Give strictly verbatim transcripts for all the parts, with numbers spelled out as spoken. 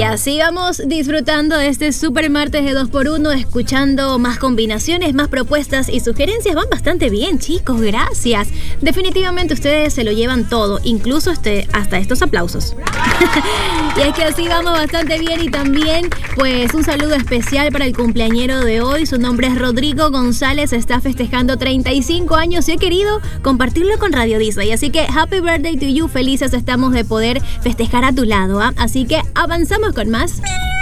Y así vamos disfrutando de este super martes de dos por uno, escuchando más combinaciones, más propuestas y sugerencias. Van bastante bien, chicos, gracias. Definitivamente ustedes se lo llevan todo, incluso este, hasta estos aplausos. Y es que así vamos bastante bien. Y también, pues, un saludo especial para el cumpleañero de hoy. Su nombre es Rodrigo González, está festejando treinta y cinco años y he querido compartirlo con Radio Disney. Así que happy birthday to you, felices estamos de poder festejar a tu lado, ¿eh? Así que avanzamos con más.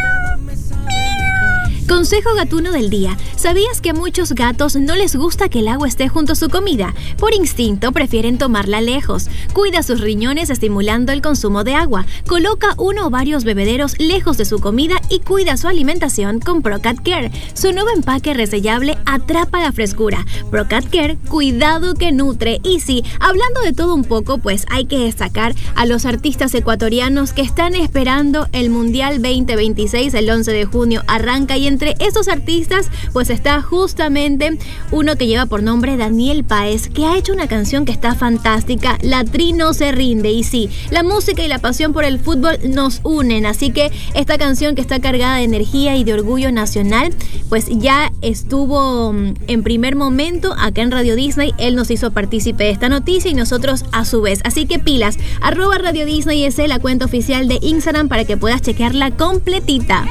Consejo gatuno del día. ¿Sabías que a muchos gatos no les gusta que el agua esté junto a su comida? Por instinto prefieren tomarla lejos. Cuida sus riñones estimulando el consumo de agua. Coloca uno o varios bebederos lejos de su comida y cuida su alimentación con ProCat Care. Su nuevo empaque resellable atrapa la frescura. ProCat Care, cuidado que nutre. Y sí, hablando de todo un poco, pues hay que destacar a los artistas ecuatorianos que están esperando el Mundial veinte veintiséis. El once de junio arranca y en Entre estos artistas, pues está justamente uno que lleva por nombre Daniel Páez, que ha hecho una canción que está fantástica, La Tri no se rinde. Y sí, la música y la pasión por el fútbol nos unen, así que esta canción que está cargada de energía y de orgullo nacional, pues ya estuvo en primer momento acá en Radio Disney. Él nos hizo partícipe de esta noticia y nosotros a su vez. Así que pilas, arroba Radio Disney es la cuenta oficial de Instagram para que puedas chequearla completita.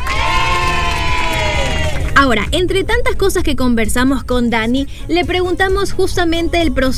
Ahora, entre tantas cosas que conversamos con Dani, le preguntamos justamente el proceso